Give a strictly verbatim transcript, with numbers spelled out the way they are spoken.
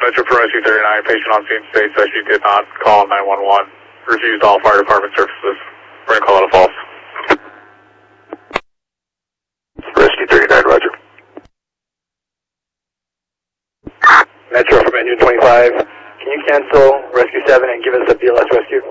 Metro for Rescue thirty-nine, patient on scene states that she did not call nine one one. Refused all fire department services. We're going to call it a false. Rescue thirty-nine, roger. Metro from engine twenty-five, can you cancel Rescue seven and give us a B L S rescue?